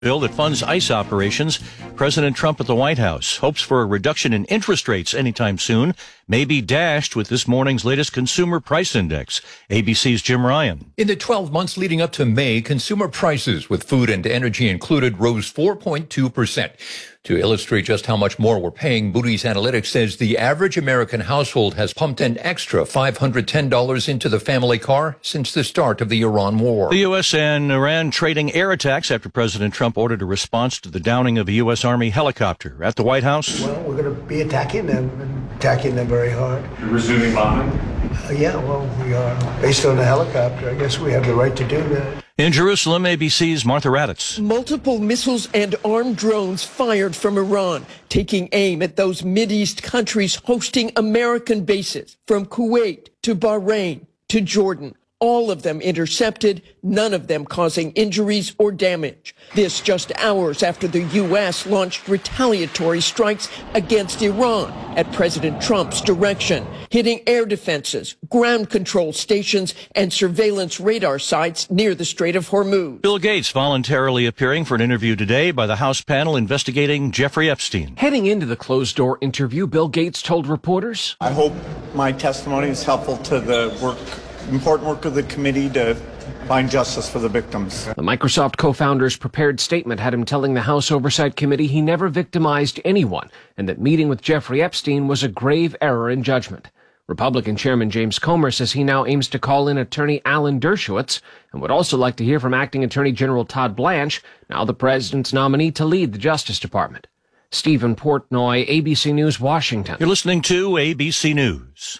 bill that funds ICE operations. President Trump at the White House hopes for a reduction in interest rates anytime soon may be dashed with this morning's latest consumer price index. ABC's Jim Ryan. In the 12 months leading up to May, consumer prices with food and energy included rose 4.2%. To illustrate just how much more we're paying, Moody's Analytics says the average American household has pumped an extra $510 into the family car since the start of the Iran war. The U.S. and Iran trading air attacks after President Trump ordered a response to the downing of a U.S. Army helicopter at the White House. Well, we're going to be attacking them very hard. You're resuming bombing? Yeah, well, we are. Based on the helicopter, I guess we have the right to do that. In Jerusalem, ABC's Martha Raddatz. Multiple missiles and armed drones fired from Iran, taking aim at those Mideast countries hosting American bases, from Kuwait to Bahrain to Jordan. All of them intercepted, none of them causing injuries or damage. This just hours after the U.S. launched retaliatory strikes against Iran at President Trump's direction, hitting air defenses, ground control stations, and surveillance radar sites near the Strait of Hormuz. Bill Gates voluntarily appearing for an interview today by the House panel investigating Jeffrey Epstein. Heading into the closed-door interview, Bill Gates told reporters, I hope my testimony is helpful to the important work of the committee to find justice for the victims. The Microsoft co-founder's prepared statement had him telling the House Oversight Committee he never victimized anyone and that meeting with Jeffrey Epstein was a grave error in judgment. Republican Chairman James Comer says he now aims to call in attorney Alan Dershowitz and would also like to hear from Acting Attorney General Todd Blanche, now the president's nominee to lead the Justice Department. Stephen Portnoy, ABC News, Washington. You're listening to ABC News.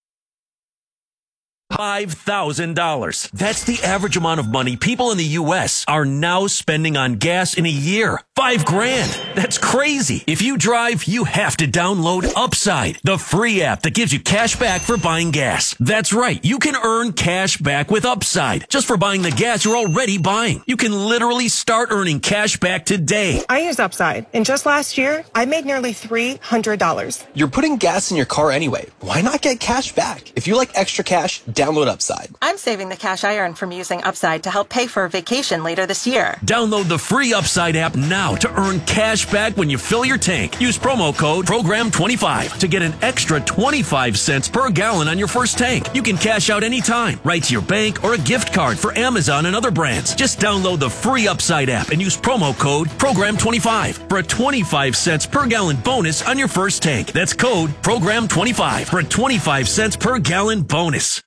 $5,000. That's the average amount of money people in the U.S. are now spending on gas in a year. $5,000. That's crazy. If you drive, you have to download Upside, the free app that gives you cash back for buying gas. That's right. You can earn cash back with Upside just for buying the gas you're already buying. You can literally start earning cash back today. I use Upside, and just last year, I made nearly $300. You're putting gas in your car anyway. Why not get cash back? If you like extra cash, download Upside. I'm saving the cash I earn from using Upside to help pay for a vacation later this year. Download the free Upside app now to earn cash back when you fill your tank. Use promo code PROGRAM25 to get an extra 25 cents per gallon on your first tank. You can cash out anytime, right to your bank or a gift card for Amazon and other brands. Just download the free Upside app and use promo code PROGRAM25 for a 25 cents per gallon bonus on your first tank. That's code PROGRAM25 for a 25 cents per gallon bonus.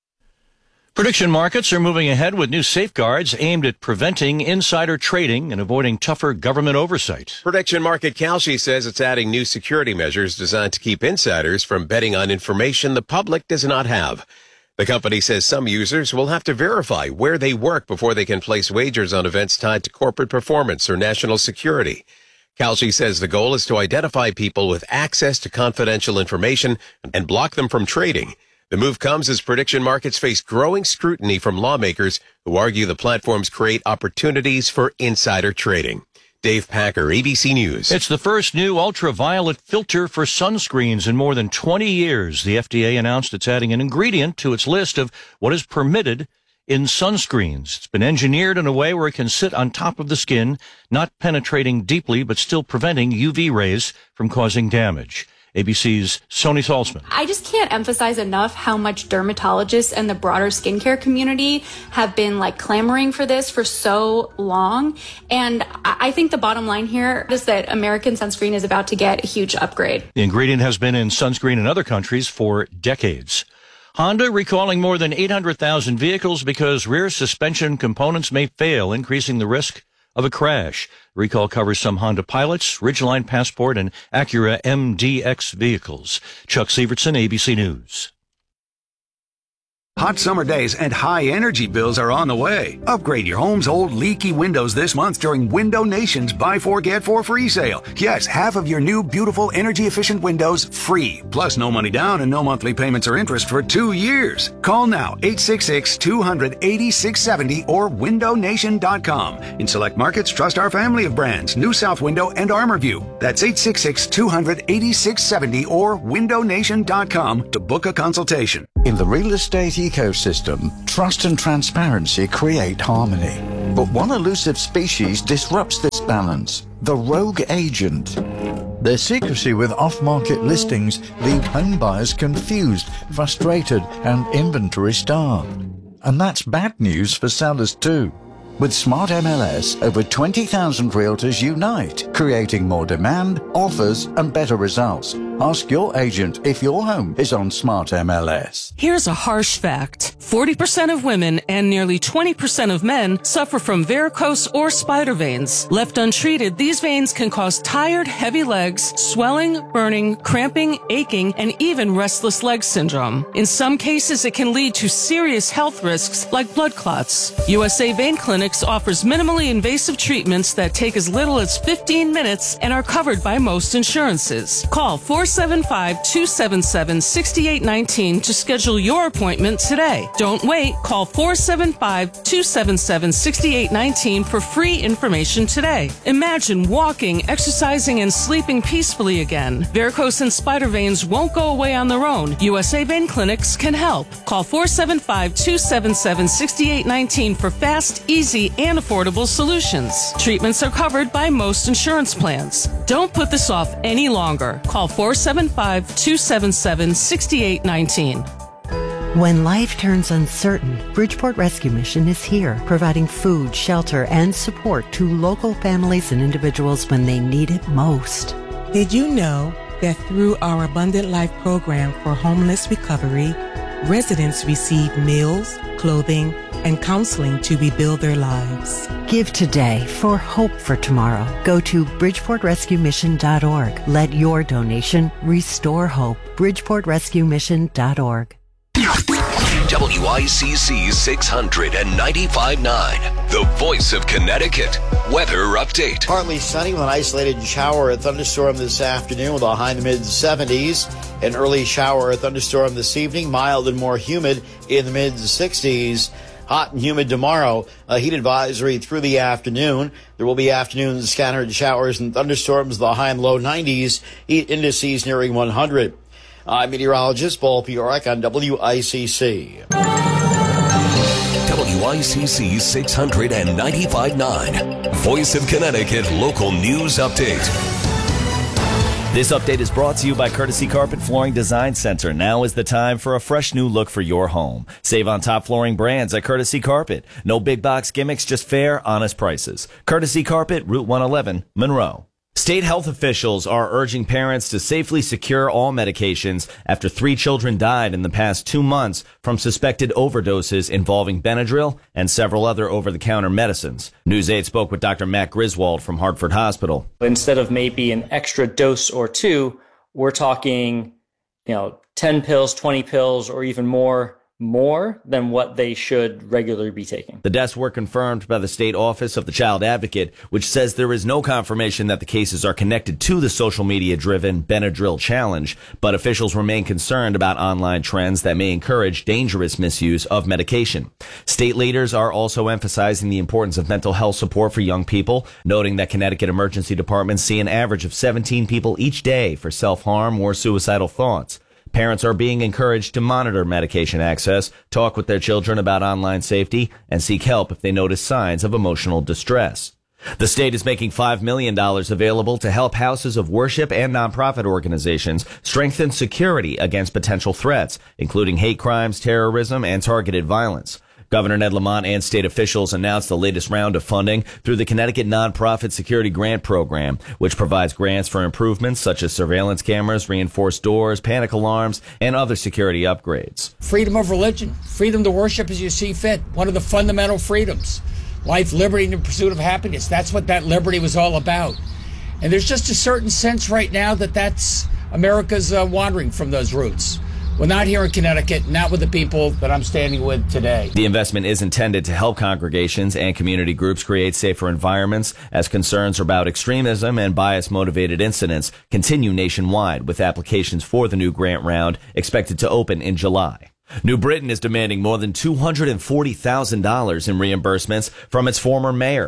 Prediction markets are moving ahead with new safeguards aimed at preventing insider trading and avoiding tougher government oversight. Prediction market Kalshi says it's adding new security measures designed to keep insiders from betting on information the public does not have. The company says some users will have to verify where they work before they can place wagers on events tied to corporate performance or national security. Kalshi says the goal is to identify people with access to confidential information and block them from trading. The move comes as prediction markets face growing scrutiny from lawmakers who argue the platforms create opportunities for insider trading. Dave Packer, ABC News. It's the first new ultraviolet filter for sunscreens in more than 20 years. The FDA announced it's adding an ingredient to its list of what is permitted in sunscreens. It's been engineered in a way where it can sit on top of the skin, not penetrating deeply, but still preventing UV rays from causing damage. ABC's Sony Salzman. I just can't emphasize enough how much dermatologists and the broader skincare community have been clamoring for this for so long. And I think the bottom line here is that American sunscreen is about to get a huge upgrade. The ingredient has been in sunscreen in other countries for decades. Honda recalling more than 800,000 vehicles because rear suspension components may fail, increasing the risk of a crash. The recall covers some Honda Pilots, Ridgeline Passport, and Acura MDX vehicles. Chuck Sievertson, ABC News. Hot summer days and high energy bills are on the way. Upgrade your home's old leaky windows this month during Window Nation's Buy 4 Get 4 free sale. Yes, half of your new beautiful energy efficient windows free. Plus no money down and no monthly payments or interest for 2 years. Call now 866-200-8670 or windownation.com. In select markets, trust our family of brands, New South Window and ArmorView. That's 866-200-8670 or windownation.com to book a consultation. In the real estate ecosystem, trust and transparency create harmony. But one elusive species disrupts this balance: the rogue agent. Their secrecy with off-market listings leave home buyers confused, frustrated, and inventory-starved. And that's bad news for sellers too. With Smart MLS, over 20,000 realtors unite, creating more demand, offers, and better results. Ask your agent if your home is on Smart MLS. Here's a harsh fact. 40% of women and nearly 20% of men suffer from varicose or spider veins. Left untreated, these veins can cause tired, heavy legs, swelling, burning, cramping, aching, and even restless leg syndrome. In some cases, it can lead to serious health risks like blood clots. USA Vein Clinics offers minimally invasive treatments that take as little as 15 minutes and are covered by most insurances. Call 475-277-6819 to schedule your appointment today. Don't wait. Call 475-277-6819 for free information today. Imagine walking, exercising, and sleeping peacefully again. Varicose and spider veins won't go away on their own. USA Vein Clinics can help. Call 475-277-6819 for fast, easy, and affordable solutions. Treatments are covered by most insurance plans. Don't put this off any longer. Call 475-277-6819. When life turns uncertain, Bridgeport Rescue Mission is here, providing food, shelter, and support to local families and individuals when they need it most. Did you know that through our Abundant Life program for homeless recovery, residents receive meals, clothing, and counseling to rebuild their lives? Give today for hope for tomorrow. Go to BridgeportRescueMission.org. Let your donation restore hope. BridgeportRescueMission.org. WICC 695.9, the voice of Connecticut. Weather update. Partly sunny with an isolated shower or thunderstorm this afternoon with a high in the mid-70s. An early shower or thunderstorm this evening, mild and more humid in the mid-60s. Hot and humid tomorrow. A heat advisory through the afternoon. There will be afternoon scattered showers and thunderstorms, the high and low 90s. Heat indices nearing 100. I'm meteorologist Paul Piorek on WICC. WICC 695.9, Voice of Connecticut Local News Update. This update is brought to you by Courtesy Carpet Flooring Design Center. Now is the time for a fresh new look for your home. Save on top flooring brands at Courtesy Carpet. No big box gimmicks, just fair, honest prices. Courtesy Carpet, Route 111, Monroe. State health officials are urging parents to safely secure all medications after 3 children died in the past 2 months from suspected overdoses involving Benadryl and several other over-the-counter medicines. News 8 spoke with Dr. Matt Griswold from Hartford Hospital. Instead of maybe an extra dose or 2, we're talking, 10 pills, 20 pills, or even more than what they should regularly be taking. The deaths were confirmed by the State Office of the Child Advocate, which says there is no confirmation that the cases are connected to the social media-driven Benadryl challenge, but officials remain concerned about online trends that may encourage dangerous misuse of medication. State leaders are also emphasizing the importance of mental health support for young people, noting that Connecticut emergency departments see an average of 17 people each day for self-harm or suicidal thoughts. Parents are being encouraged to monitor medication access, talk with their children about online safety, and seek help if they notice signs of emotional distress. The state is making $5 million available to help houses of worship and nonprofit organizations strengthen security against potential threats, including hate crimes, terrorism, and targeted violence. Governor Ned Lamont and state officials announced the latest round of funding through the Connecticut Nonprofit Security Grant Program, which provides grants for improvements such as surveillance cameras, reinforced doors, panic alarms, and other security upgrades. Freedom of religion, freedom to worship as you see fit, one of the fundamental freedoms. Life, liberty, and the pursuit of happiness. That's what that liberty was all about. And there's just a certain sense right now that's America's wandering from those roots. Well, not here in Connecticut, not with the people that I'm standing with today. The investment is intended to help congregations and community groups create safer environments as concerns about extremism and bias-motivated incidents continue nationwide, with applications for the new grant round expected to open in July. New Britain is demanding more than $240,000 in reimbursements from its former mayor.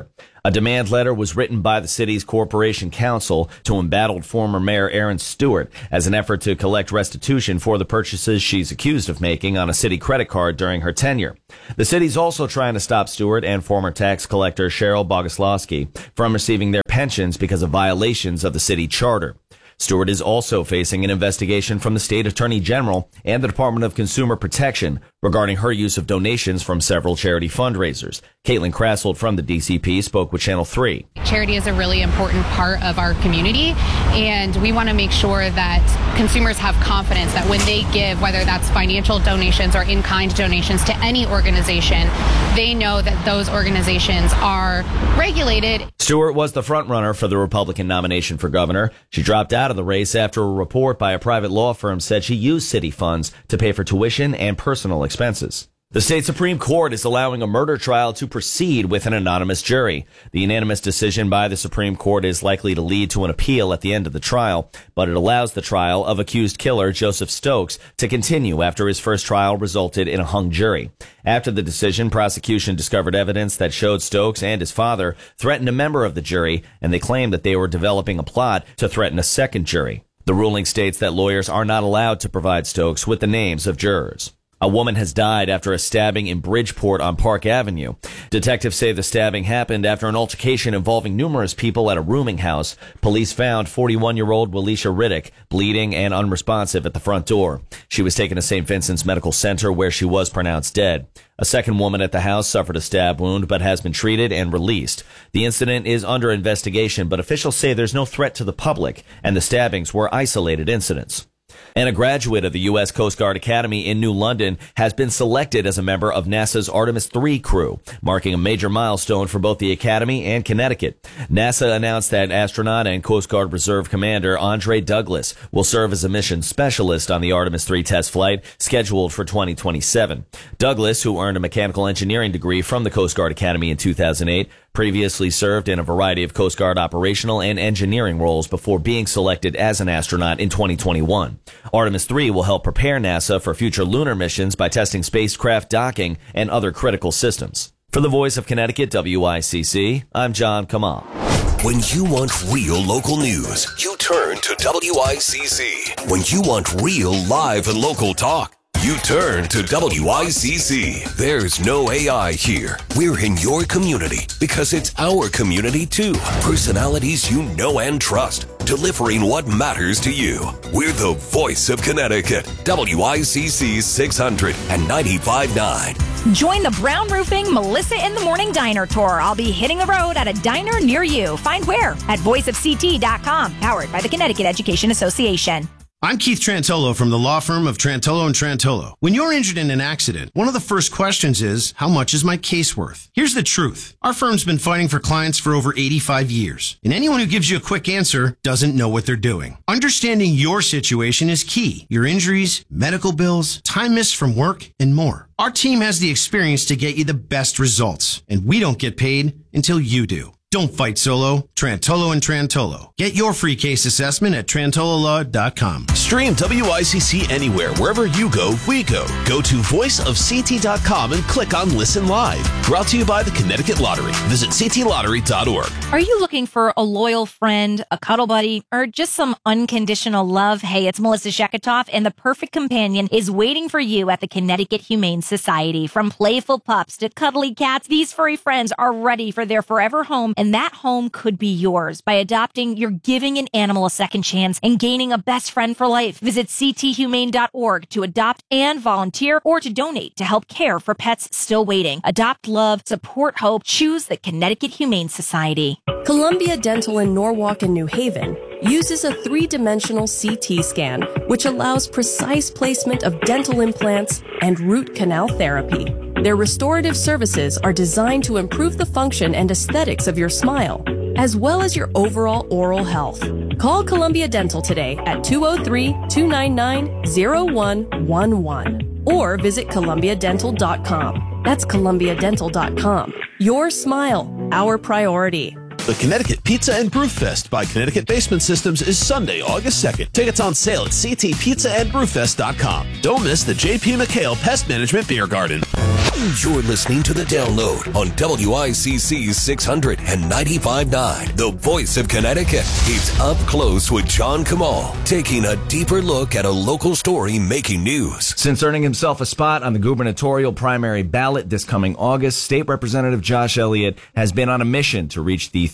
A demand letter was written by the city's corporation council to embattled former Mayor Erin Stewart as an effort to collect restitution for the purchases she's accused of making on a city credit card during her tenure. The city's also trying to stop Stewart and former tax collector Cheryl Bogoslawski from receiving their pensions because of violations of the city charter. Stewart is also facing an investigation from the state attorney general and the Department of Consumer Protection regarding her use of donations from several charity fundraisers. Caitlin Krasselt from the DCP spoke with Channel 3. Charity is a really important part of our community, and we want to make sure that consumers have confidence that when they give, whether that's financial donations or in-kind donations to any organization, they know that those organizations are regulated. Stewart was the frontrunner for the Republican nomination for governor. She dropped out of the race after a report by a private law firm said she used city funds to pay for tuition and personal expenses. The state Supreme Court is allowing a murder trial to proceed with an anonymous jury. The unanimous decision by the Supreme Court is likely to lead to an appeal at the end of the trial, but it allows the trial of accused killer Joseph Stokes to continue after his first trial resulted in a hung jury. After the decision, prosecution discovered evidence that showed Stokes and his father threatened a member of the jury, and they claimed that they were developing a plot to threaten a second jury. The ruling states that lawyers are not allowed to provide Stokes with the names of jurors. A woman has died after a stabbing in Bridgeport on Park Avenue. Detectives say the stabbing happened after an altercation involving numerous people at a rooming house. Police found 41-year-old Walisha Riddick bleeding and unresponsive at the front door. She was taken to St. Vincent's Medical Center where she was pronounced dead. A second woman at the house suffered a stab wound but has been treated and released. The incident is under investigation, but officials say there's no threat to the public and the stabbings were isolated incidents. And a graduate of the U.S. Coast Guard Academy in New London has been selected as a member of NASA's Artemis III crew, marking a major milestone for both the Academy and Connecticut. NASA announced that astronaut and Coast Guard Reserve Commander Andre Douglas will serve as a mission specialist on the Artemis III test flight scheduled for 2027. Douglas, who earned a mechanical engineering degree from the Coast Guard Academy in 2008, previously served in a variety of Coast Guard operational and engineering roles before being selected as an astronaut in 2021. Artemis III will help prepare NASA for future lunar missions by testing spacecraft docking and other critical systems. For the Voice of Connecticut, WICC, I'm John Kamal. When you want real local news, you turn to WICC. When you want real live and local talk, you turn to WICC. There's no AI here. We're in your community because it's our community too. Personalities you know and trust, delivering what matters to you. We're the voice of Connecticut. WICC 600 and 95.9. Join the Brown Roofing Melissa in the Morning Diner Tour. I'll be hitting the road at a diner near you. Find where at voiceofct.com. Powered by the Connecticut Education Association. I'm Keith Trantolo from the law firm of Trantolo & Trantolo. When you're injured in an accident, one of the first questions is, how much is my case worth? Here's the truth. Our firm's been fighting for clients for over 85 years, and anyone who gives you a quick answer doesn't know what they're doing. Understanding your situation is key. Your injuries, medical bills, time missed from work, and more. Our team has the experience to get you the best results, and we don't get paid until you do. Don't fight solo. Trantolo & Trantolo. Get your free case assessment at trantololaw.com. Stream WICC anywhere. Wherever you go, we go. Go to voiceofct.com and click on Listen Live. Brought to you by the Connecticut Lottery. Visit ctlottery.org. Are you looking for a loyal friend, a cuddle buddy, or just some unconditional love? Hey, it's Melissa Sheketoff, and the perfect companion is waiting for you at the Connecticut Humane Society. From playful pups to cuddly cats, these furry friends are ready for their forever home, and that home could be yours. By adopting, you're giving an animal a second chance and gaining a best friend for life. Visit cthumane.org to adopt and volunteer, or to donate to help care for pets still waiting. Adopt love, support hope, choose the Connecticut Humane Society. Columbia Dental in Norwalk and New Haven uses a 3-dimensional CT scan, which allows precise placement of dental implants and root canal therapy. Their restorative services are designed to improve the function and aesthetics of your smile, as well as your overall oral health. Call Columbia Dental today at 203-299-0111 or visit columbiadental.com. That's columbiadental.com. Your smile, our priority. The Connecticut Pizza and Brew Fest by Connecticut Basement Systems is Sunday, August 2nd. Tickets on sale at ctpizzaandbrewfest.com. Don't miss the J.P. McHale Pest Management Beer Garden. You're listening to The Download on WICC 695.9, the voice of Connecticut. It's Up Close with John Kamal, taking a deeper look at a local story making news. Since earning himself a spot on the gubernatorial primary ballot this coming August, State Representative Josh Elliott has been on a mission to reach the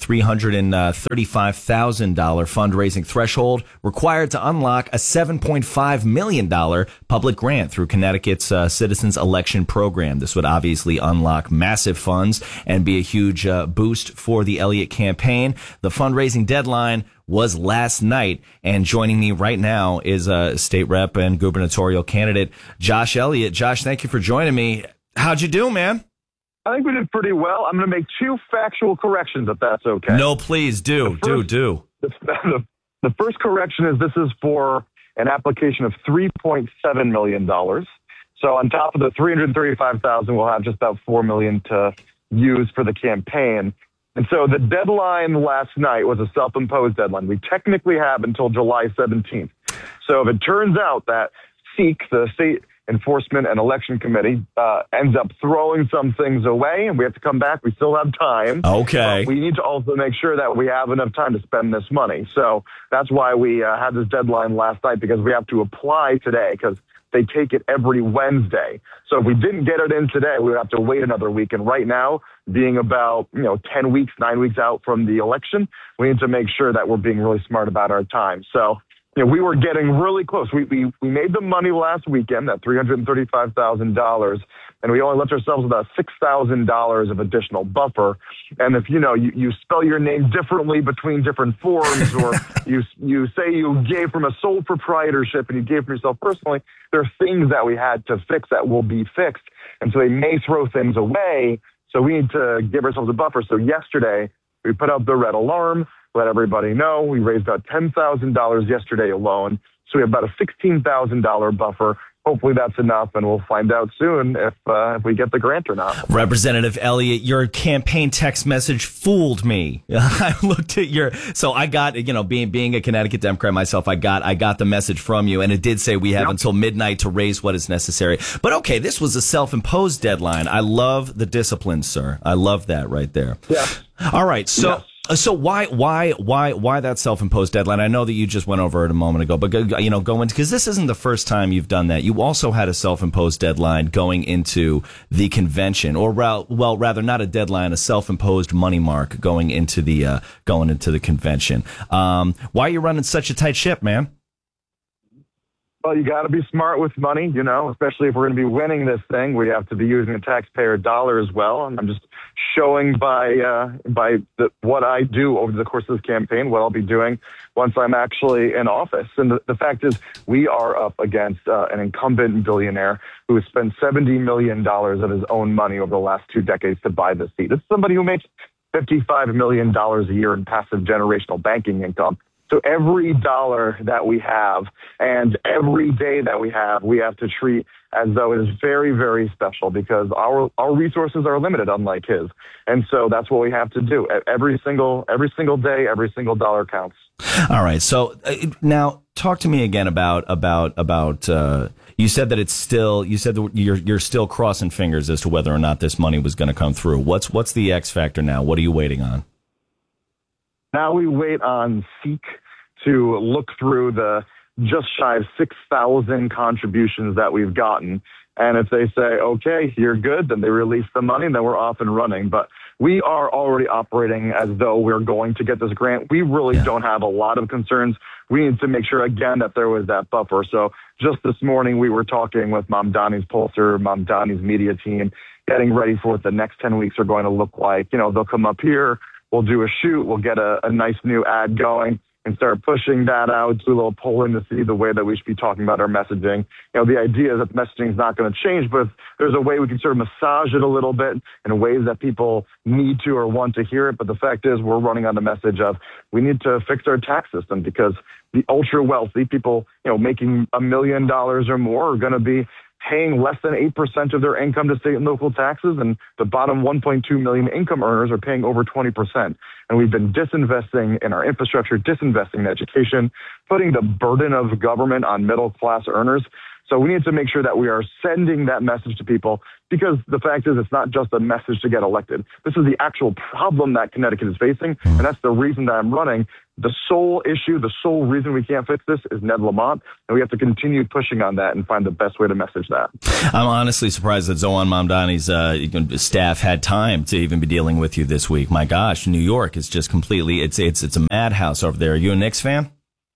$335,000 fundraising threshold required to unlock a $7.5 million public grant through Connecticut's Citizens Election Program. This would obviously unlock massive funds and be a huge boost for the Elliott campaign. The fundraising deadline was last night, and joining me right now is state rep and gubernatorial candidate Josh Elliott. Josh, thank you for joining me. How'd you do, man? I think we did pretty well. I'm going to make two factual corrections, if that's okay. No, please do. Do. The first correction is this is for an application of $3.7 million. So on top of the $335,000, we'll have just about $4 million to use for the campaign. And so the deadline last night was a self-imposed deadline. We technically have until July 17th. So if it turns out that SEEK, the State Enforcement and Election Committee, ends up throwing some things away and we have to come back, we still have time. Okay. We need to also make sure that we have enough time to spend this money. So that's why we had this deadline last night, because we have to apply today, because they take it every Wednesday. So if we didn't get it in today, we would have to wait another week. And right now, being about 10 weeks, 9 weeks out from the election, we need to make sure that we're being really smart about our time. So we were getting really close. We made the money last weekend, that $335,000, and we only left ourselves about $6,000 of additional buffer. And if you spell your name differently between different forms, or you say you gave from a sole proprietorship and you gave from yourself personally, there are things that we had to fix that will be fixed, and so they may throw things away. So we need to give ourselves a buffer. So yesterday we put up the red alarm. Let everybody know. We raised about $10,000 yesterday alone. So we have about a $16,000 buffer. Hopefully that's enough, and we'll find out soon if we get the grant or not. Representative Elliott, your campaign text message fooled me. I looked at so I got, being a Connecticut Democrat myself, I got the message from you, and it did say we have until midnight to raise what is necessary. But okay, this was a self-imposed deadline. I love the discipline, sir. I love that right there. Yeah. All right, so. Yeah. So why that self-imposed deadline? I know that you just went over it a moment ago, but go into, because this isn't the first time you've done that. You also had a self-imposed deadline going into the convention, or rather not a deadline, a self-imposed money mark going into the convention. Why are you running such a tight ship, man? Well, you got to be smart with money, especially if we're going to be winning this thing. We have to be using a taxpayer dollar as well. And I'm just showing by what I do over the course of this campaign, what I'll be doing once I'm actually in office. And the fact is, we are up against an incumbent billionaire who has spent $70 million of his own money over the last 2 decades to buy this seat. This is somebody who makes $55 million a year in passive generational banking income. So every dollar that we have and every day that we have to treat as though it is very, very special, because our resources are limited, unlike his. And so that's what we have to do. Every single day, every single dollar counts. All right. So now talk to me again about you said that you're still crossing fingers as to whether or not this money was going to come through. What's the X factor now? What are you waiting on? Now we wait on SEEK to look through the just shy of 6,000 contributions that we've gotten. And if they say, okay, you're good, then they release the money, and then we're off and running. But we are already operating as though we're going to get this grant. We really don't have a lot of concerns. We need to make sure, again, that there was that buffer. So just this morning, we were talking with Mamdani's pollster, Mamdani's media team, getting ready for what the next 10 weeks are going to look like. They'll come up here, we'll do a shoot, we'll get a nice new ad going and start pushing that out, do a little polling to see the way that we should be talking about our messaging. The idea is that the messaging is not going to change, but if there's a way we can sort of massage it a little bit in ways that people need to or want to hear it. But the fact is, we're running on the message of we need to fix our tax system, because the ultra wealthy people, making $1 million or more are going to be paying less than 8% of their income to state and local taxes, and the bottom 1.2 million income earners are paying over 20%. And we've been disinvesting in our infrastructure, disinvesting in education, putting the burden of government on middle-class earners. So we need to make sure that we are sending that message to people, because the fact is it's not just a message to get elected. This is the actual problem that Connecticut is facing, and that's the reason that I'm running. The sole issue, the sole reason we can't fix this is Ned Lamont, and we have to continue pushing on that and find the best way to message that. I'm honestly surprised that Zohan Mamdani's staff had time to even be dealing with you this week. My gosh, New York is just completely, it's a madhouse over there. Are you a Knicks fan?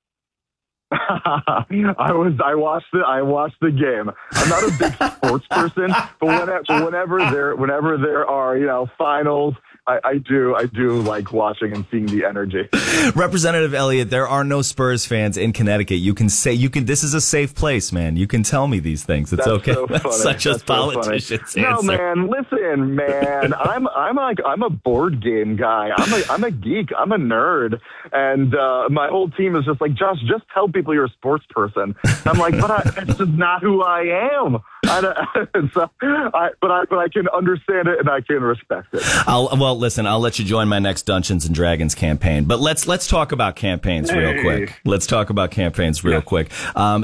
I watched the game. I'm not a big sports person, but whenever there are, finals, I do like watching and seeing the energy. Representative Elliott, there are no Spurs fans in Connecticut. This is a safe place, man. You can tell me these things. It's okay. So That's such a politician's answer. No, man, listen, man. I'm a board game guy. I'm a geek. I'm a nerd. And my whole team is just like, Josh, just tell people you're a sports person. I'm like, but that's just not who I am. But I can understand it and I can respect it. Listen, I'll let you join my next Dungeons and Dragons campaign. But let's talk about campaigns real quick. Let's talk about campaigns real quick.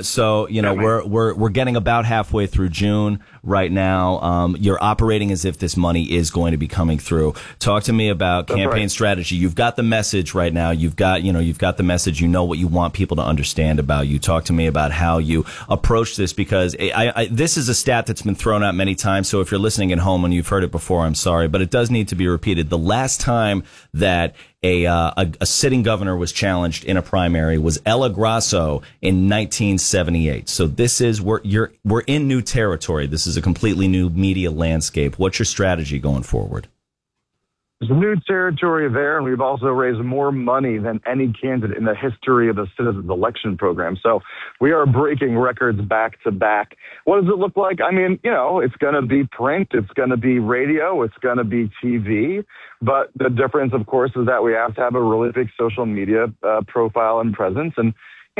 We're getting about halfway through June right now. You're operating as if this money is going to be coming through. Talk to me about campaign strategy. You've got the message right now. You've got the message. You know what you want people to understand about you. Talk to me about how you approach this, because this is a stat that's been thrown out many times. So if you're listening at home and you've heard it before, I'm sorry, but it does need to be repeated. The last time that a sitting governor was challenged in a primary was Ella Grasso in 1978. So we're in new territory. This is a completely new media landscape. What's your strategy going forward? There's new territory there, and we've also raised more money than any candidate in the history of the Citizens Election Program. So we are breaking records back to back. What does it look like? I mean, it's going to be print, it's going to be radio, it's going to be TV. But the difference, of course, is that we have to have a really big social media profile and presence. And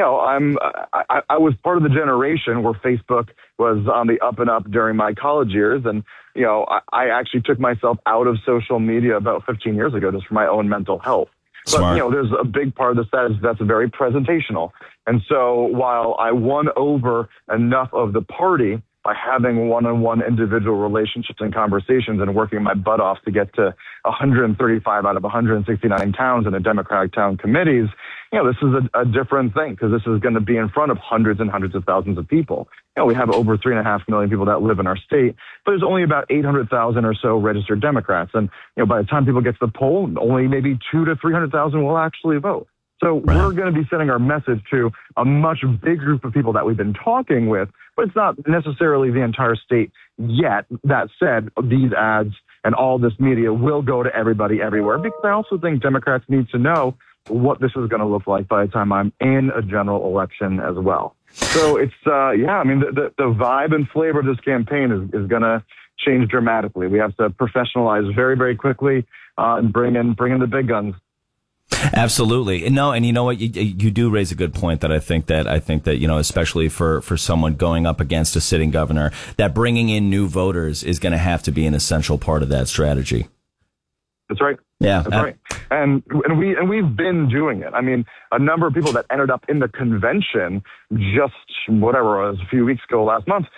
I was part of the generation where Facebook was on the up and up during my college years. And, I actually took myself out of social media about 15 years ago just for my own mental health. Smart. But, there's a big part of the that's very presentational. And so while I won over enough of the party by having one-on-one individual relationships and conversations and working my butt off to get to 135 out of 169 towns in the Democratic town committees, this is a different thing, because this is going to be in front of hundreds and hundreds of thousands of people. We have over 3.5 million people that live in our state, but there's only about 800,000 or so registered Democrats. And, by the time people get to the poll, only maybe 200,000 to 300,000 will actually vote. So we're going to be sending our message to a much bigger group of people that we've been talking with, but it's not necessarily the entire state yet. That said, these ads and all this media will go to everybody everywhere, because I also think Democrats need to know what this is going to look like by the time I'm in a general election as well. So it's, the vibe and flavor of this campaign is going to change dramatically. We have to professionalize very, very quickly and bring in the big guns. Absolutely. No, and you know what? You do raise a good point that I think that, especially for someone going up against a sitting governor, that bringing in new voters is going to have to be an essential part of that strategy. That's right. Yeah. That's right. And we've been doing it. I mean, a number of people that ended up in the convention just whatever it was a few weeks ago, last month,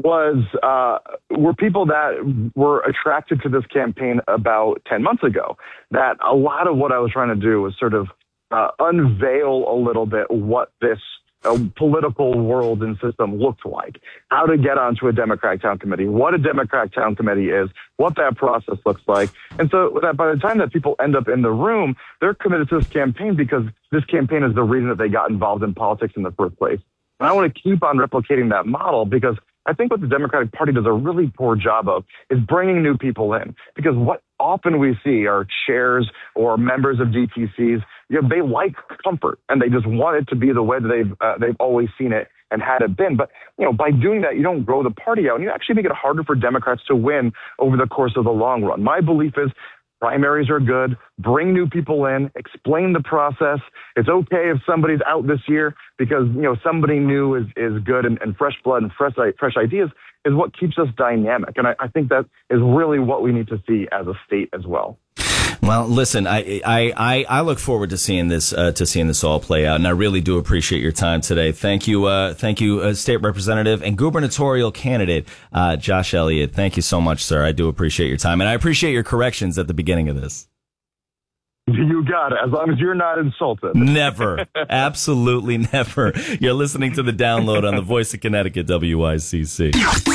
were people that were attracted to this campaign about 10 months ago. That a lot of what I was trying to do was sort of unveil a little bit what this political world and system looked like, how to get onto a Democratic town committee, what a Democratic town committee is, what that process looks like. And so that by the time that people end up in the room, they're committed to this campaign because this campaign is the reason that they got involved in politics in the first place. And I want to keep on replicating that model, because I think what the Democratic Party does a really poor job of is bringing new people in. Because what often we see are chairs or members of DTCs, they like comfort and they just want it to be the way that they've always seen it and had it been. But, by doing that, you don't grow the party out and you actually make it harder for Democrats to win over the course of the long run. My belief is primaries are good. Bring new people in, explain the process. It's okay if somebody's out this year because, somebody new is good and fresh blood and fresh ideas. is what keeps us dynamic. And I think that is really what we need to see as a state as well. Well, listen, I look forward to seeing this all play out, and I really do appreciate your time today. Thank you, State Representative and gubernatorial candidate Josh Elliott. Thank you so much, sir. I do appreciate your time, and I appreciate your corrections at the beginning of this. You got it, as long as you're not insulted. Never. Absolutely never. You're listening to The Download on the Voice of Connecticut, WICC.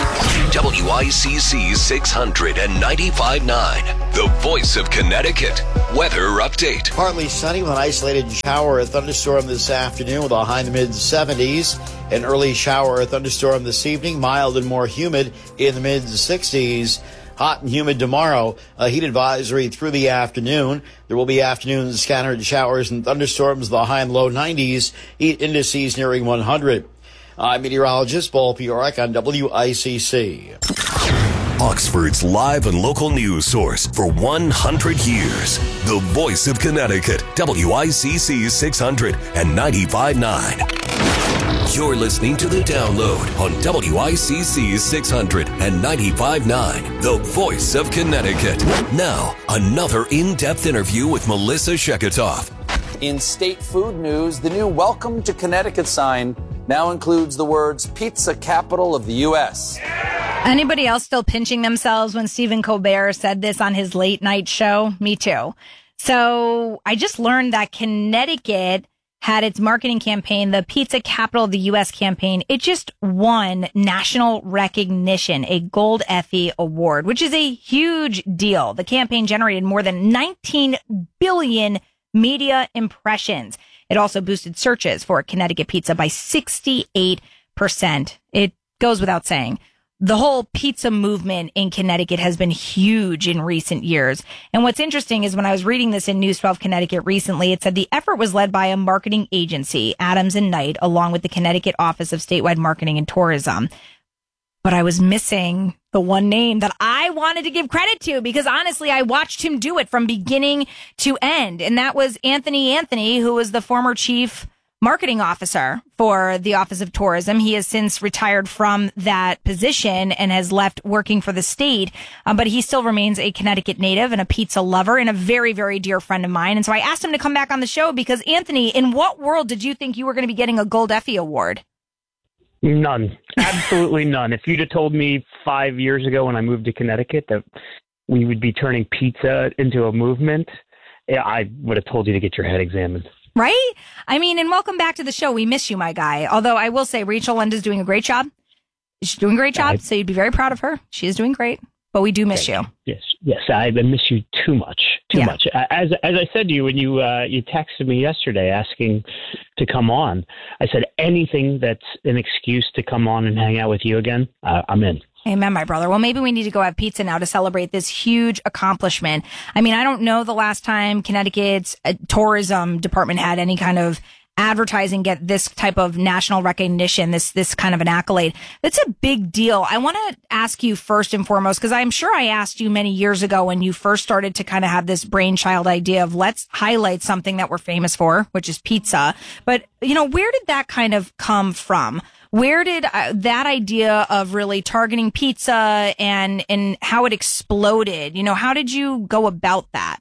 WICC 600 and 95.9, the Voice of Connecticut. Weather update. Partly sunny with an isolated shower or thunderstorm this afternoon with a high in the mid-70s. An early shower or thunderstorm this evening, mild and more humid in the mid-60s. Hot and humid tomorrow. A heat advisory through the afternoon. There will be afternoon scattered showers and thunderstorms, the high and low 90s. Heat indices nearing 100. I'm meteorologist Paul Piorek on WICC. Oxford's live and local news source for 100 years. The Voice of Connecticut, WICC 600 and 95.9. You're listening to The Download on WICC 600 and 95.9, the Voice of Connecticut. Now, another in-depth interview with Melissa Sheketoff. In state food news, the new Welcome to Connecticut sign now includes the words Pizza Capital of the U.S. Anybody else still pinching themselves when Stephen Colbert said this on his late night show? Me too. So I just learned that Connecticut had its marketing campaign, the Pizza Capital of the U.S. campaign. It just won national recognition, a Gold Effie Award, which is a huge deal. The campaign generated more than 19 billion media impressions. It also boosted searches for Connecticut pizza by 68%. It goes without saying. The whole pizza movement in Connecticut has been huge in recent years. And what's interesting is when I was reading this in News 12 Connecticut recently, it said the effort was led by a marketing agency, Adams and Knight, along with the Connecticut Office of Statewide Marketing and Tourism. But I was missing the one name that I wanted to give credit to because honestly, I watched him do it from beginning to end. And that was Anthony, who was the former chief marketing officer for the Office of Tourism. He has since retired from that position and has left working for the state, but he still remains a Connecticut native and a pizza lover and a very, very dear friend of mine. And so I asked him to come back on the show because, Anthony, in what world did you think you were going to be getting a Gold Effie Award? None. Absolutely none. If you'd have told me 5 years ago when I moved to Connecticut that we would be turning pizza into a movement, I would have told you to get your head examined. Right? I mean, and welcome back to the show. We miss you, my guy. Although I will say Rachel Linda's doing a great job. She's doing a great job, so you'd be very proud of her. She is doing great, but we do miss you. Yes, I miss you too much. As I said to you when you texted me yesterday asking to come on, I said anything that's an excuse to come on and hang out with you again, I'm in. Amen, my brother. Well, maybe we need to go have pizza now to celebrate this huge accomplishment. I mean, I don't know the last time Connecticut's tourism department had any kind of advertising get this type of national recognition, this kind of an accolade. That's a big deal. I want to ask you first and foremost, because I'm sure I asked you many years ago when you first started to kind of have this brainchild idea of let's highlight something that we're famous for, which is pizza. But, you know, where did that kind of come from? Where did that idea of really targeting pizza and how it exploded? You know, how did you go about that?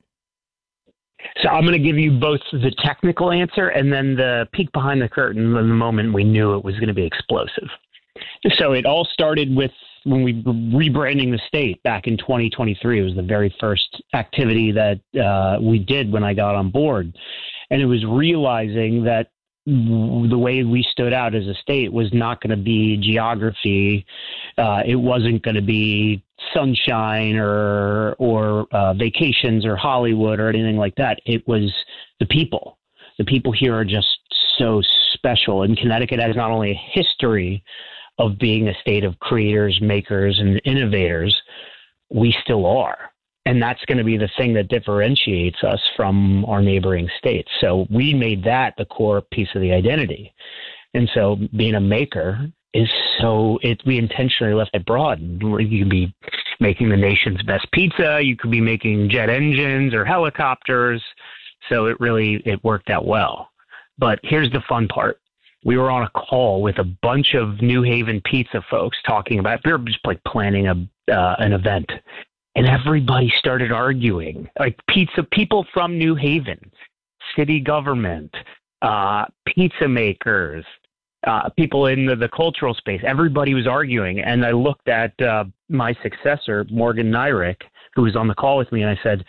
So I'm going to give you both the technical answer and then the peek behind the curtain in the moment we knew it was going to be explosive. So it all started with when we were rebranding the state back in 2023. It was the very first activity that we did when I got on board. And it was realizing that the way we stood out as a state was not going to be geography. It wasn't going to be sunshine or vacations or Hollywood or anything like that. It was the people. The people here are just so special. And Connecticut has not only a history of being a state of creators, makers, and innovators, we still are. And that's going to be the thing that differentiates us from our neighboring states. So we made that the core piece of the identity. And so being a maker is we intentionally left it broad. You could be making the nation's best pizza. You could be making jet engines or helicopters. So it worked out well. But here's the fun part. we were on a call with a bunch of New Haven pizza folks talking about, we were just like planning an event, and everybody started arguing, like pizza people from New Haven, city government, pizza makers, people in the cultural space. Everybody was arguing. And I looked at my successor, Morgan Nyrick, who was on the call with me, and I said,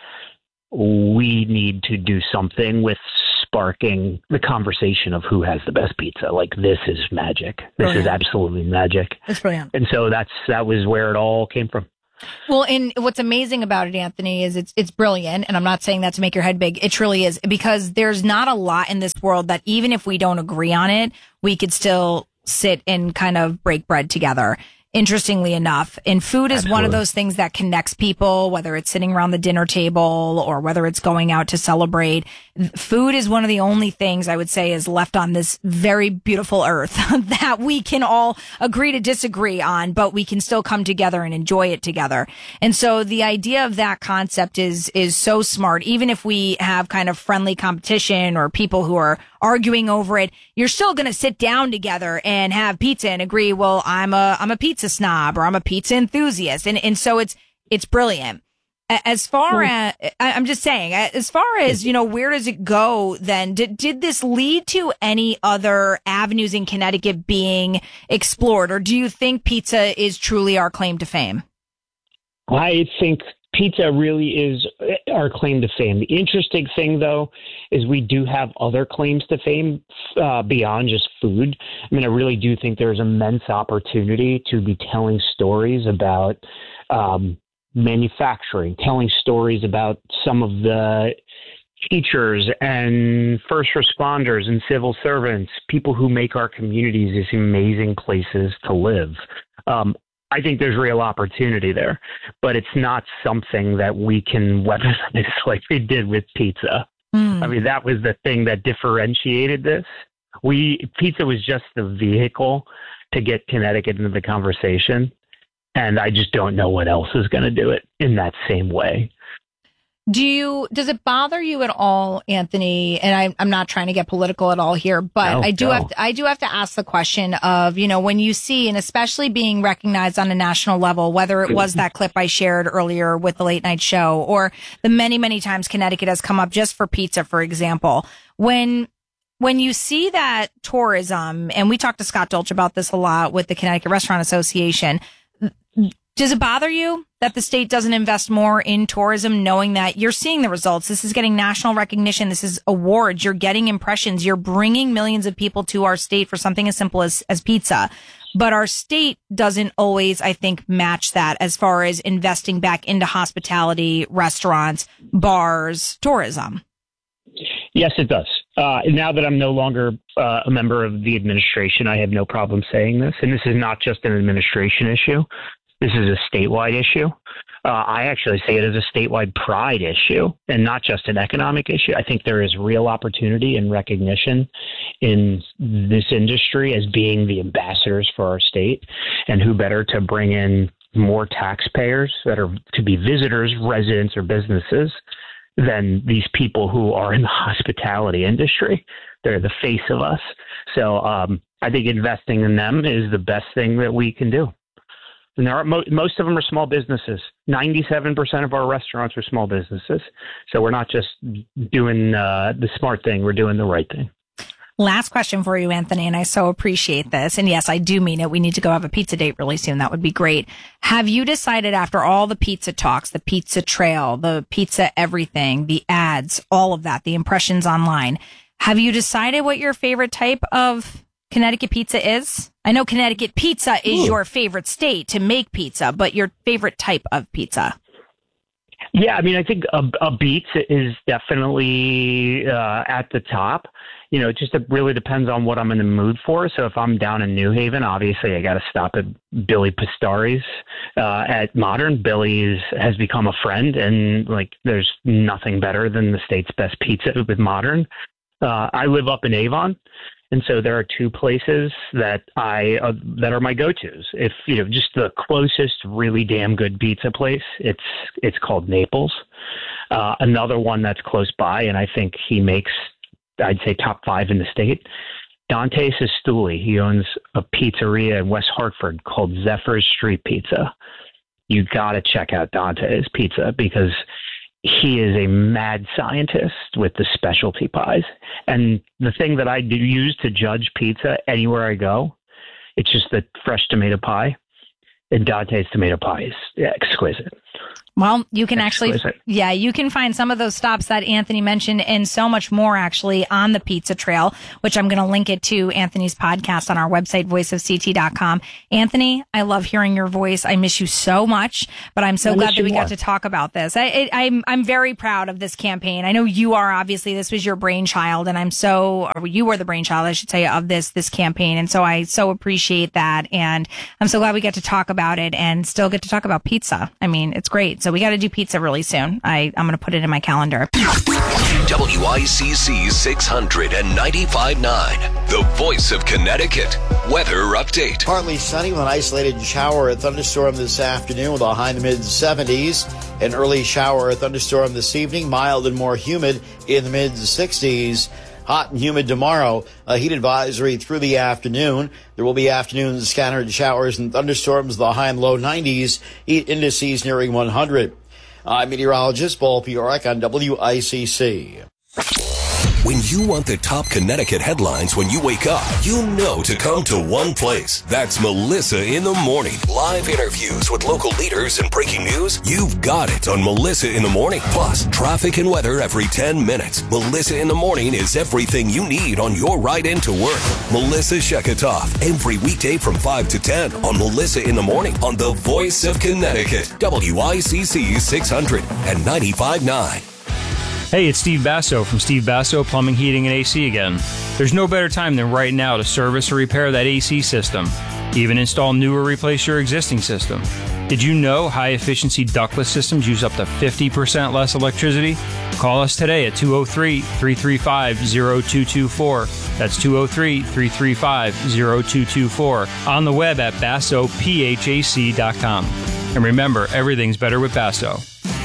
we need to do something with sparking the conversation of who has the best pizza. Like, this is magic. This is absolutely magic. That's brilliant. And so that was where it all came from. Well, and what's amazing about it, Anthony, is it's brilliant. And I'm not saying that to make your head big. It truly is, because there's not a lot in this world that even if we don't agree on it, we could still sit and kind of break bread together. Interestingly enough, and food is one of those things that connects people, whether it's sitting around the dinner table or whether it's going out to celebrate. Food is one of the only things I would say is left on this very beautiful earth that we can all agree to disagree on, but we can still come together and enjoy it together. And so the idea of that concept is so smart. Even if we have kind of friendly competition or people who are arguing over it, you're still going to sit down together and have pizza and agree, well, I'm a pizza snob or I'm a pizza enthusiast. And so it's brilliant. As far as, I'm just saying, as far as, where does it go then? Did this lead to any other avenues in Connecticut being explored? Or do you think pizza is truly our claim to fame? I think pizza really is our claim to fame. The interesting thing, though, is we do have other claims to fame beyond just food. I mean, I really do think there's immense opportunity to be telling stories about manufacturing, telling stories about some of the teachers and first responders and civil servants, people who make our communities these amazing places to live. I think there's real opportunity there, but it's not something that we can weaponize like we did with pizza. I mean, that was the thing that differentiated this. Pizza was just the vehicle to get Connecticut into the conversation. And I just don't know what else is going to do it in that same way. Does it bother you at all, Anthony? And I'm not trying to get political at all here, but I do have to ask the question of, when you see, and especially being recognized on a national level, whether it was that clip I shared earlier with the late night show or the many, many times Connecticut has come up just for pizza, for example, when you see that tourism, and we talked to Scott Dolch about this a lot with the Connecticut Restaurant Association, does it bother you that the state doesn't invest more in tourism, knowing that you're seeing the results? This is getting national recognition. This is awards. You're getting impressions. You're bringing millions of people to our state for something as simple as pizza. But our state doesn't always, I think, match that as far as investing back into hospitality, restaurants, bars, tourism. Yes, it does. Now that I'm no longer a member of the administration, I have no problem saying this. And this is not just an administration issue. This is a statewide issue. I actually see it as a statewide pride issue and not just an economic issue. I think there is real opportunity and recognition in this industry as being the ambassadors for our state, and who better to bring in more taxpayers that are to be visitors, residents, or businesses than these people who are in the hospitality industry. They're the face of us. So I think investing in them is the best thing that we can do. And there are most of them are small businesses. 97% of our restaurants are small businesses. So we're not just doing the smart thing. We're doing the right thing. Last question for you, Anthony, and I so appreciate this. And yes, I do mean it. We need to go have a pizza date really soon. That would be great. Have you decided, after all the pizza talks, the pizza trail, the pizza everything, the ads, all of that, the impressions online, have you decided what your favorite type of Connecticut pizza is? I know Connecticut pizza is your favorite state to make pizza, but your favorite type of pizza? Yeah, I mean, I think a Beets is definitely at the top. It just really depends on what I'm in the mood for. So if I'm down in New Haven, obviously I got to stop at Billy Pastari's at Modern. Billy's has become a friend, and there's nothing better than the state's best pizza with Modern. I live up in Avon. And so there are two places that that are my go-tos. If just the closest really damn good pizza place, it's called Naples. Another one that's close by, and I think he makes, I'd say, top 5 in the state, Dante Sestouli, he owns a pizzeria in West Hartford called Zephyr's Street Pizza. You got to check out Dante's Pizza because he is a mad scientist with the specialty pies. And the thing that I do use to judge pizza anywhere I go, it's just the fresh tomato pie. And Dante's tomato pie is exquisite. Well, you can you can find some of those stops that Anthony mentioned and so much more actually on the Pizza Trail, which I'm going to link it to Anthony's podcast on our website, voiceofct.com. Anthony, I love hearing your voice. I miss you so much, but I'm so glad that we got to talk about this. I'm very proud of this campaign. I know you are, obviously. This was your brainchild, and you were the brainchild, I should say, of this campaign. And so I so appreciate that. And I'm so glad we got to talk about it and still get to talk about pizza. I mean, it's great. So we got to do pizza really soon. I'm going to put it in my calendar. WICC 695.9, the voice of Connecticut. Weather update. Partly sunny with an isolated shower or thunderstorm this afternoon with a high in the mid-70s. An early shower or thunderstorm this evening, mild and more humid in the mid-60s. Hot and humid tomorrow. A heat advisory through the afternoon. There will be afternoon scattered showers and thunderstorms, the high and low 90s. Heat indices nearing 100. I'm meteorologist Paul Piorek on WICC. When you want the top Connecticut headlines when you wake up, you know to come to one place. That's Melissa in the Morning. Live interviews with local leaders and breaking news. You've got it on Melissa in the Morning. Plus, traffic and weather every 10 minutes. Melissa in the Morning is everything you need on your ride into work. Melissa Sheketoff, every weekday from 5 to 10 on Melissa in the Morning on the voice of Connecticut. WICC 695.9. Hey, it's Steve Basso from Steve Basso Plumbing, Heating, and AC again. There's no better time than right now to service or repair that AC system. Even install new or replace your existing system. Did you know high-efficiency ductless systems use up to 50% less electricity? Call us today at 203-335-0224. That's 203-335-0224. On the web at BassoPHAC.com. And remember, everything's better with Basso.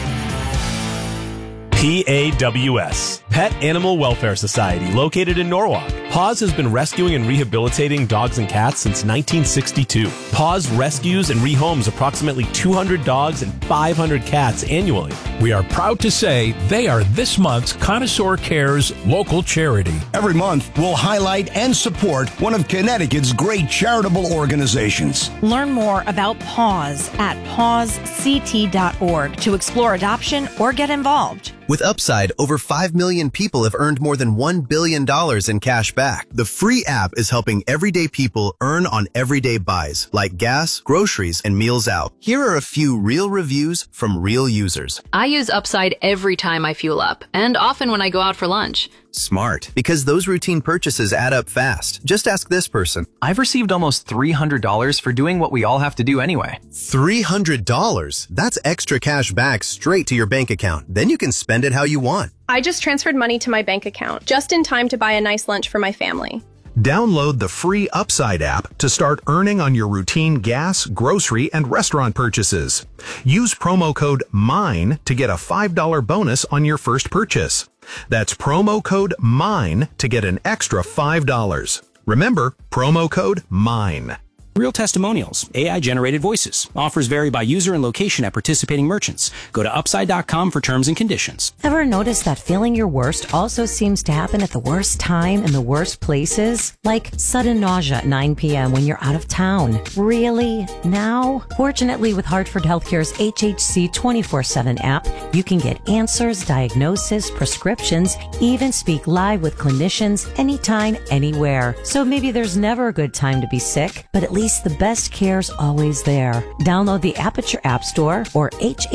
PAWS, Pet Animal Welfare Society, located in Norwalk. PAWS has been rescuing and rehabilitating dogs and cats since 1962. PAWS rescues and rehomes approximately 200 dogs and 500 cats annually. We are proud to say they are this month's Connoisseur Cares local charity. Every month, we'll highlight and support one of Connecticut's great charitable organizations. Learn more about PAWS at pawsct.org to explore adoption or get involved. With Upside, over 5 million people have earned more than $1 billion in cash back. The free app is helping everyday people earn on everyday buys, like gas, groceries, and meals out. Here are a few real reviews from real users. I use Upside every time I fuel up, and often when I go out for lunch. Smart, because those routine purchases add up fast. Just ask this person. I've received almost $300 for doing what we all have to do anyway. $300? That's extra cash back straight to your bank account. Then you can spend it how you want. I just transferred money to my bank account, just in time to buy a nice lunch for my family. Download the free Upside app to start earning on your routine gas, grocery, and restaurant purchases. Use promo code MINE to get a $5 bonus on your first purchase. That's promo code MINE to get an extra $5. Remember, promo code MINE. Real testimonials, AI-generated voices. Offers vary by user and location at participating merchants. Go to Upside.com for terms and conditions. Ever notice that feeling your worst also seems to happen at the worst time in the worst places? Like sudden nausea at 9 p.m. when you're out of town. Really? Now? Fortunately, with Hartford Healthcare's HHC 24/7 app, you can get answers, diagnosis, prescriptions, even speak live with clinicians anytime, anywhere. So maybe there's never a good time to be sick, but at least the best care's always there. Download the app at your app store or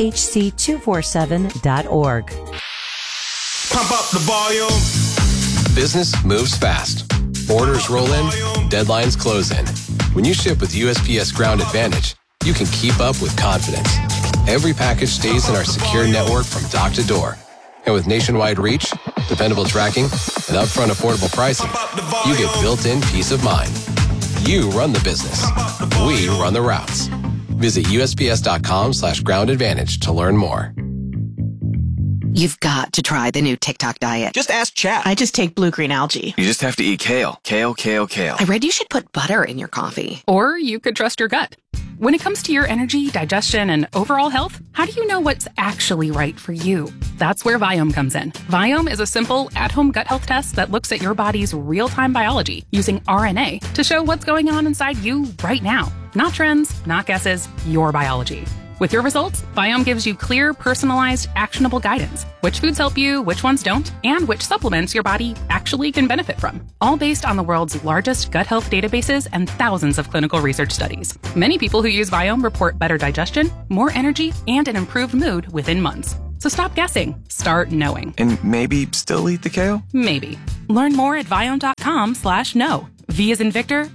hhc247.org. Pump up the volume. Business moves fast. Orders roll in, deadlines close in. When you ship with USPS Ground Advantage, you can keep up with confidence. Every package stays in our secure network from dock to door. And with nationwide reach, dependable tracking, and upfront affordable pricing, you get built-in peace of mind. You run the business. We run the routes. Visit USPS.com/groundadvantage to learn more. You've got to try the new TikTok diet. Just ask chat. I just take blue-green algae. You just have to eat kale. Kale, kale, kale. I read you should put butter in your coffee. Or you could trust your gut. When it comes to your energy, digestion, and overall health, how do you know what's actually right for you? That's where Viome comes in. Viome is a simple, at-home gut health test that looks at your body's real-time biology using RNA to show what's going on inside you right now. Not trends, not guesses, your biology. With your results, Viome gives you clear, personalized, actionable guidance. Which foods help you, which ones don't, and which supplements your body actually can benefit from. All based on the world's largest gut health databases and thousands of clinical research studies. Many people who use Viome report better digestion, more energy, and an improved mood within months. So stop guessing. Start knowing. And maybe still eat the kale? Maybe. Learn more at Viome.com/know. V as in Victor,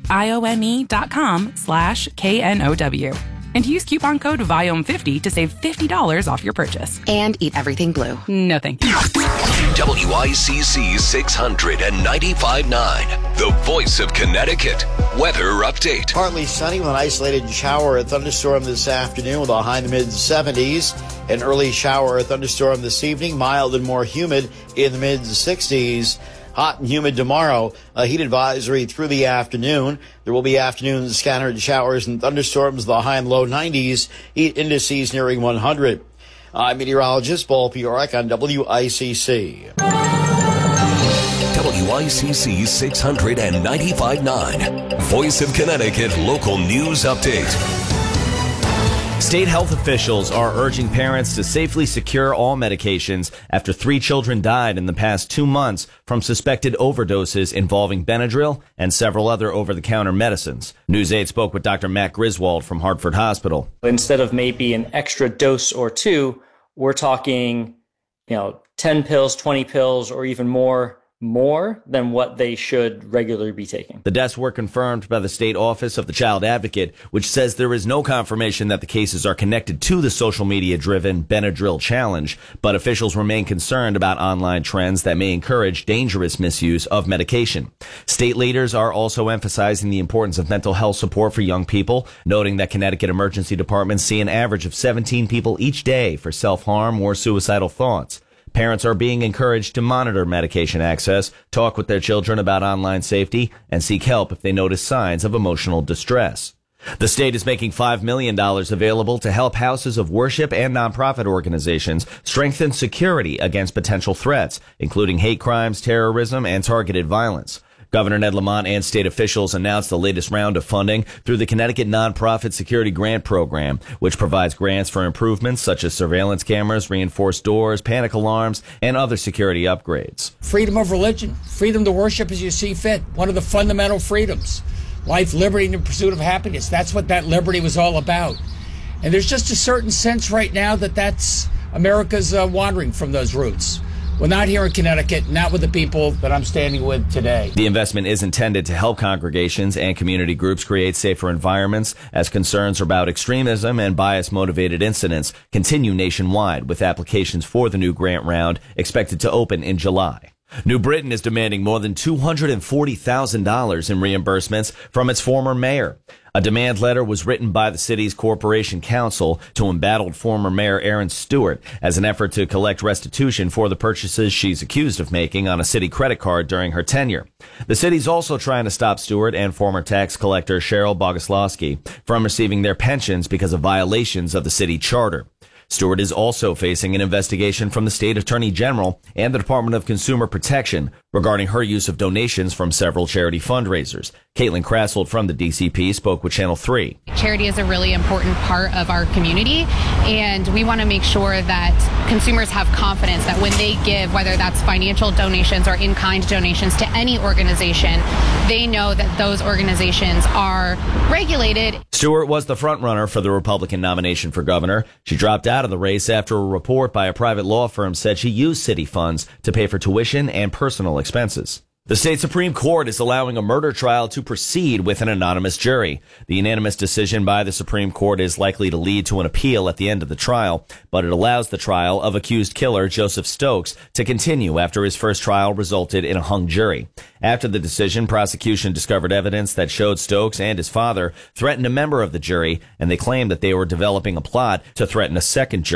IOME.com/KNOW. And use coupon code VIOME50 to save $50 off your purchase. And eat everything blue. No thank you. WICC 695.9, the voice of Connecticut. Weather update. Partly sunny with an isolated shower or thunderstorm this afternoon with a high in the mid-70s. An early shower or thunderstorm this evening, mild and more humid in the mid-60s. Hot and humid tomorrow. A heat advisory through the afternoon. There will be afternoon scattered showers and thunderstorms, the high and low 90s. Heat indices nearing 100. I'm meteorologist Paul Piorek on WICC. WICC 695.9, Voice of Connecticut Local News Update. State health officials are urging parents to safely secure all medications after 3 children died in the past 2 months from suspected overdoses involving Benadryl and several other over-the-counter medicines. News 8 spoke with Dr. Matt Griswold from Hartford Hospital. Instead of maybe an extra dose or 2, we're talking, 10 pills, 20 pills, or even more than what they should regularly be taking. The deaths were confirmed by the State Office of the Child Advocate, which says there is no confirmation that the cases are connected to the social media-driven Benadryl challenge, but officials remain concerned about online trends that may encourage dangerous misuse of medication. State leaders are also emphasizing the importance of mental health support for young people, noting that Connecticut emergency departments see an average of 17 people each day for self-harm or suicidal thoughts. Parents are being encouraged to monitor medication access, talk with their children about online safety, and seek help if they notice signs of emotional distress. The state is making $5 million available to help houses of worship and nonprofit organizations strengthen security against potential threats, including hate crimes, terrorism, and targeted violence. Governor Ned Lamont and state officials announced the latest round of funding through the Connecticut Nonprofit Security Grant Program, which provides grants for improvements such as surveillance cameras, reinforced doors, panic alarms, and other security upgrades. Freedom of religion, freedom to worship as you see fit, one of the fundamental freedoms. Life, liberty, and the pursuit of happiness. That's what that liberty was all about. And there's just a certain sense right now that that's America's wandering from those roots. Well, not here in Connecticut, not with the people that I'm standing with today. The investment is intended to help congregations and community groups create safer environments as concerns about extremism and bias-motivated incidents continue nationwide, with applications for the new grant round expected to open in July. New Britain is demanding more than $240,000 in reimbursements from its former mayor. A demand letter was written by the city's Corporation Council to embattled former Mayor Erin Stewart as an effort to collect restitution for the purchases she's accused of making on a city credit card during her tenure. The city's also trying to stop Stewart and former tax collector Cheryl Bogoslawski from receiving their pensions because of violations of the city charter. Stewart is also facing an investigation from the state attorney general and the Department of Consumer Protection regarding her use of donations from several charity fundraisers. Caitlin Krasselt from the DCP spoke with Channel 3. Charity is a really important part of our community, and we want to make sure that consumers have confidence that when they give, whether that's financial donations or in-kind donations to any organization, they know that those organizations are regulated. Stewart was the frontrunner for the Republican nomination for governor. She dropped out of the race after a report by a private law firm said she used city funds to pay for tuition and personal expenses. The state Supreme Court is allowing a murder trial to proceed with an anonymous jury. The unanimous decision by the Supreme Court is likely to lead to an appeal at the end of the trial, but it allows the trial of accused killer Joseph Stokes to continue after his first trial resulted in a hung jury. After the decision, prosecution discovered evidence that showed Stokes and his father threatened a member of the jury, and they claimed that they were developing a plot to threaten a second jury.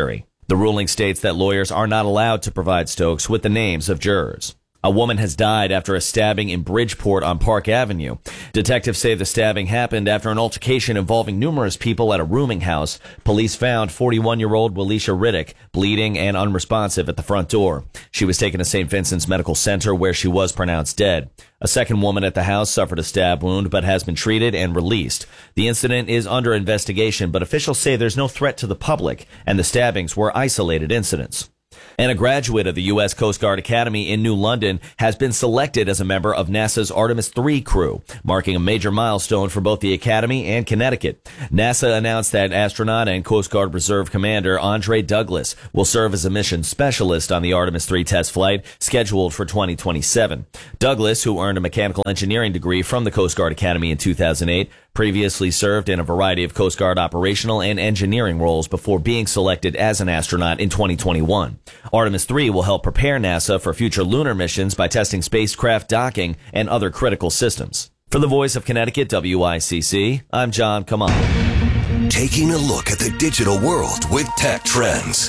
The ruling states that lawyers are not allowed to provide Stokes with the names of jurors. A woman has died after a stabbing in Bridgeport on Park Avenue. Detectives say the stabbing happened after an altercation involving numerous people at a rooming house. Police found 41-year-old Walisha Riddick bleeding and unresponsive at the front door. She was taken to St. Vincent's Medical Center, where she was pronounced dead. A second woman at the house suffered a stab wound but has been treated and released. The incident is under investigation, but officials say there's no threat to the public, and the stabbings were isolated incidents. And a graduate of the U.S. Coast Guard Academy in New London has been selected as a member of NASA's Artemis III crew, marking a major milestone for both the Academy and Connecticut. NASA announced that astronaut and Coast Guard Reserve Commander Andre Douglas will serve as a mission specialist on the Artemis III test flight scheduled for 2027. Douglas, who earned a mechanical engineering degree from the Coast Guard Academy in 2008, previously served in a variety of Coast Guard operational and engineering roles before being selected as an astronaut in 2021. Artemis III will help prepare NASA for future lunar missions by testing spacecraft docking and other critical systems. For the Voice of Connecticut, WICC, I'm John Kamal. Taking a look at the digital world with Tech Trends.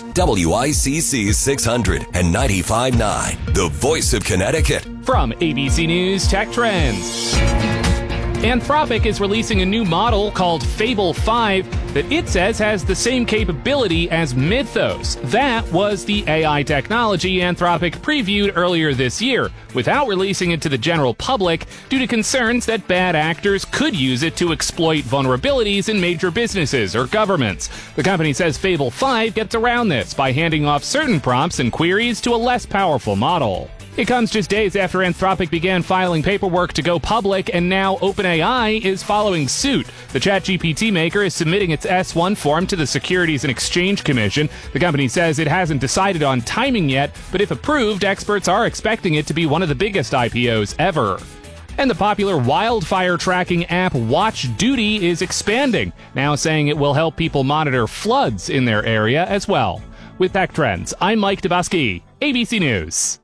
WICC 600 and 95.9, the Voice of Connecticut. From ABC News Tech Trends. Anthropic is releasing a new model called Fable 5 that it says has the same capability as Mythos. That was the AI technology Anthropic previewed earlier this year, without releasing it to the general public due to concerns that bad actors could use it to exploit vulnerabilities in major businesses or governments. The company says Fable 5 gets around this by handing off certain prompts and queries to a less powerful model. It comes just days after Anthropic began filing paperwork to go public, and now OpenAI is following suit. The ChatGPT maker is submitting its S1 form to the Securities and Exchange Commission. The company says it hasn't decided on timing yet, but if approved, experts are expecting it to be one of the biggest IPOs ever. And the popular wildfire tracking app Watch Duty is expanding, now saying it will help people monitor floods in their area as well. With Tech Trends, I'm Mike Dabowski, ABC News.